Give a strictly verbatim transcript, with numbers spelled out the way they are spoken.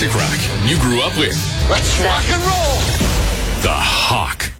classic rock you grew up with. Let's rock and roll! The Hawk.